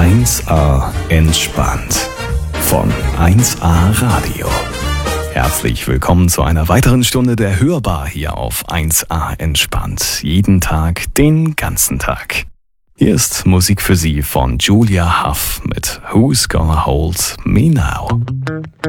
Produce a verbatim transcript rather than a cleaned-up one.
eins a entspannt von eins a Radio. Herzlich willkommen zu einer weiteren Stunde der Hörbar hier auf eins a entspannt. Jeden Tag, den ganzen Tag. Hier ist Musik für Sie von Julia Huff mit Who's Gonna Hold Me Now.